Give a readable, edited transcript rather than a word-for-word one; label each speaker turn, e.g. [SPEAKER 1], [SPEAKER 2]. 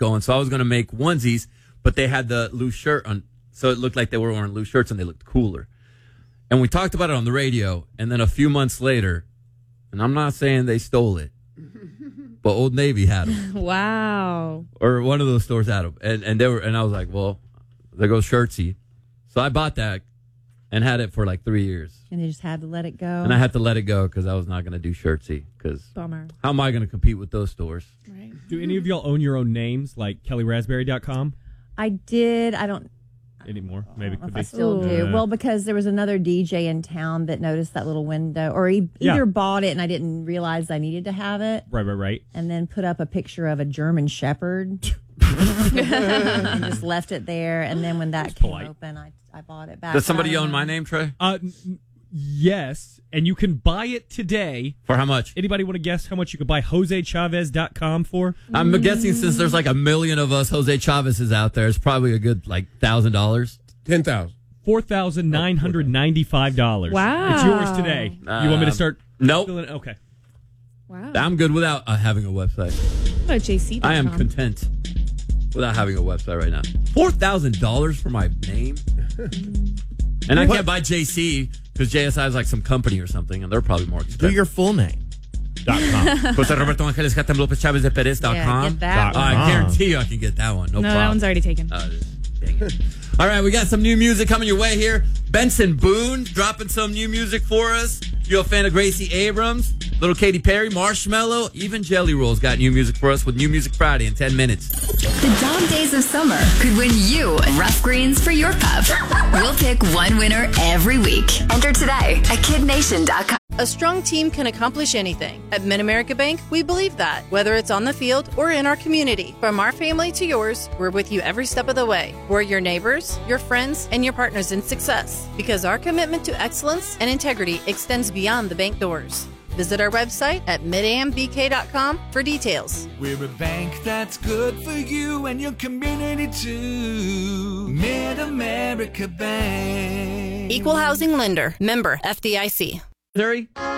[SPEAKER 1] going. So I was going to make onesies, but they had the loose shirt on. So it looked like they were wearing loose shirts and they looked cooler. And we talked about it on the radio. And then a few months later, and I'm not saying they stole it, but Old Navy had them.
[SPEAKER 2] Wow.
[SPEAKER 1] Or one of those stores had them. And I was like, well, there goes Shirtsy. So I bought that and had it for like 3 years.
[SPEAKER 3] And you just had to let it go.
[SPEAKER 1] And I had to let it go because I was not going to do Shirtsy. Because
[SPEAKER 2] Bummer.
[SPEAKER 1] how am I going to compete with those stores?
[SPEAKER 2] Right.
[SPEAKER 4] Do any of y'all own your own names, like KellyRaspberry.com?
[SPEAKER 3] I did. I don't
[SPEAKER 4] Anymore? Maybe
[SPEAKER 3] know
[SPEAKER 4] could
[SPEAKER 3] if I
[SPEAKER 4] be.
[SPEAKER 3] still do. Well, because there was another DJ in town that noticed that little window, or he either bought it and I didn't realize I needed to have it.
[SPEAKER 4] Right.
[SPEAKER 3] And then put up a picture of a German Shepherd and just left it there. And then when that came open, I bought it back.
[SPEAKER 1] Does somebody own my name, Trey?
[SPEAKER 4] Yes, and you can buy it today.
[SPEAKER 1] For how much?
[SPEAKER 4] Anybody want to guess how much you could buy JoseChavez.com for?
[SPEAKER 1] I'm guessing since there's like a million of us Jose Chavez's out there, it's probably a good like $1,000.
[SPEAKER 5] $10,000.
[SPEAKER 4] $4,995.
[SPEAKER 2] Wow.
[SPEAKER 4] It's yours today. You want me to start?
[SPEAKER 1] Nope.
[SPEAKER 4] Okay.
[SPEAKER 2] Wow.
[SPEAKER 1] I'm good without having a website.
[SPEAKER 2] Oh, JC.
[SPEAKER 1] I am content without having a website right now. $4,000 for my name? And I can't buy JC because JSI is like some company or something, and they're probably more expensive.
[SPEAKER 5] Do your full name.
[SPEAKER 1] Jose Roberto Angeles Catem Lopez Chavez de Perez.com.
[SPEAKER 3] Yeah, get that one.
[SPEAKER 1] I guarantee you I can get that one. No problem.
[SPEAKER 2] That one's already taken.
[SPEAKER 1] Dang it. All right, we got some new music coming your way here. Benson Boone dropping some new music for us. You a fan of Gracie Abrams, Little Katy Perry, Marshmello, even Jelly Roll's got new music for us with New Music Friday in 10 minutes.
[SPEAKER 6] The dog days of summer could win you rough greens for your pup. We'll pick one winner every week. Enter today at KidNation.com.
[SPEAKER 7] A strong team can accomplish anything. At Mid-America Bank, we believe that, whether it's on the field or in our community. From our family to yours, we're with you every step of the way. We're your neighbors, your friends, and your partners in success. Because our commitment to excellence and integrity extends beyond the bank doors. Visit our website at midambk.com for details.
[SPEAKER 8] We're a bank that's good for you and your community too. Mid-America Bank.
[SPEAKER 7] Equal housing lender. Member FDIC.
[SPEAKER 1] Missouri?